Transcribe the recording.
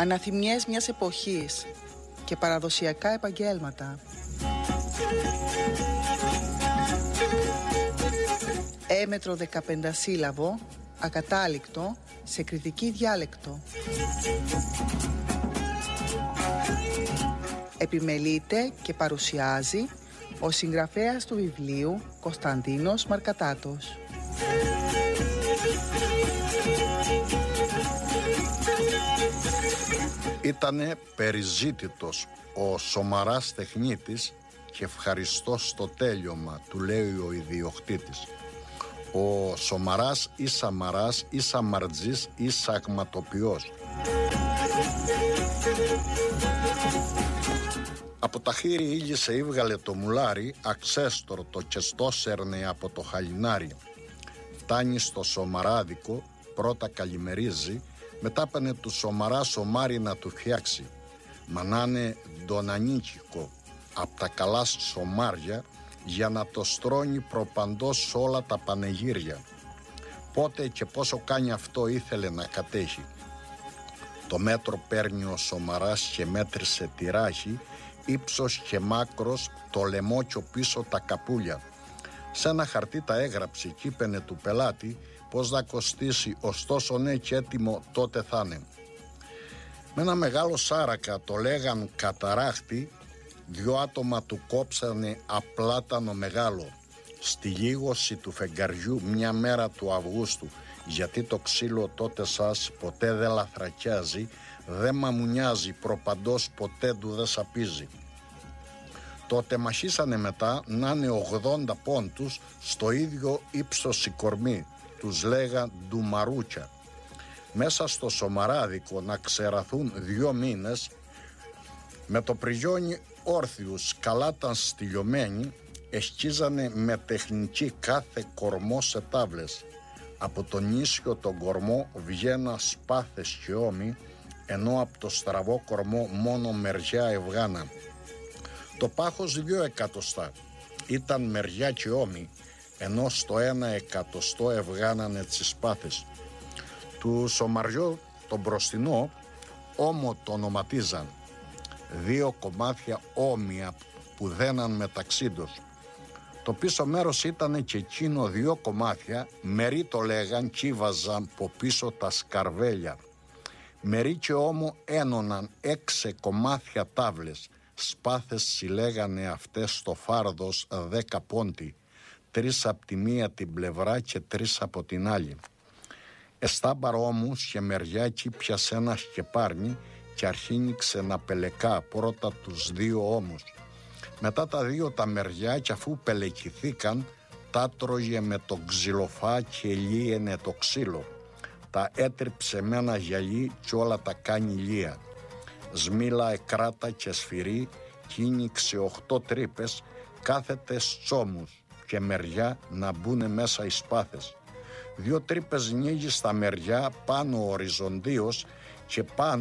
Αναθυμιές μιας εποχής και παραδοσιακά επαγγέλματα. Έμετρο 15 σύλλαβο, ακατάληκτο, σε κριτική διάλεκτο. Επιμελείται και παρουσιάζει ο συγγραφέας του βιβλίου Κωνσταντίνος Μαρκατάτος. Ήτανε περιζήτητος ο Σομαράς τεχνίτης και ευχαριστός στο τέλειωμα, του λέει ο ιδιοκτήτης. Ο Σομαράς ή Σαμαράς ή Σαμαρτζής ή Σαγματοποιός. Από τα χείλη ήλισε ύβγαλε το μουλάρι, αξέστορτο και στόσερνε από το χαλινάρι. Φτάνει στο Σομαράδικο, πρώτα καλημερίζει, μετά πάνε του Σομαρά σομάρι να του φτιάξει. Μανάνε ντονανίκικο, απ' τα καλά σομάρια, για να το στρώνει προπαντός σ' όλα τα πανεγύρια. Πότε και πόσο κάνει αυτό ήθελε να κατέχει. Το μέτρο παίρνει ο Σομαράς και μέτρησε τυράχη, ύψος και μάκρος, το λαιμόκιο πίσω τα καπούλια. Σε ένα χαρτί τα έγραψε κι είπαινε του πελάτη πως θα κοστίσει, ωστόσο ναι και έτοιμο τότε θα είναι. Με ένα μεγάλο σάρακα, το λέγαν καταράχτη, 2 άτομα του κόψανε απλάτανο μεγάλο. Στη γίγωση του φεγγαριού μια μέρα του Αυγούστου, γιατί το ξύλο τότε σας ποτέ δεν λαθρακιάζει, δεν μαμουνιάζει, προπαντός ποτέ του δεν σαπίζει. Τότε μαχήσανε μετά να είναι 80 πόντους στο ίδιο ύψος η κορμή, τους λέγαν ντουμαρούκια. Μέσα στο Σομαράδικο να ξεραθούν 2 μήνες, με το πριγιόνι όρθιους καλά ταν στυλιωμένοι, εσκίζανε με τεχνική κάθε κορμό σε τάβλες. Από τον ίσιο τον κορμό βγαίνα σπάθες και ώμοι, ενώ από το στραβό κορμό μόνο μεριά ευγάνα. Το πάχος 2 εκατοστά ήταν μεριά και ώμοι, ενώ στο 1 εκατοστό ευγάνανε τις σπάθες. Του Σομαριό τον μπροστινό ώμο το ονοματίζαν, 2 κομμάτια όμοια που δέναν μεταξύ τους. Το πίσω μέρος ήταν και εκείνο 2 κομμάτια, μερί το λέγαν κι βάζαν από πίσω τα σκαρβέλια. Μερί και ώμο ένωναν 6 κομμάτια τάβλες, σπάθες συλλέγανε αυτές στο φάρδος 10 πόντι, 3 από τη μία την πλευρά και 3 από την άλλη. Εστάμπαρ όμως και μεριάκι πιασε ένα σκεπάρνι και αρχίνηξε να πελεκά πρώτα τους 2 ώμους. Μετά τα 2 τα μεριά και αφού πελεκηθήκαν, τα τρώγε με το ξυλοφά και λύαινε το ξύλο. Τα έτριψε με ένα γυαλί και όλα τα κάνει λία. Σμήλα εκράτα και σφυρί, κίνηξε 8 τρύπες, κάθεται τσόμους και μεριά να μπουνε μέσα οι σπάθες. 2 τρύπες νίγει στα μεριά πάνω οριζοντίως και πάνω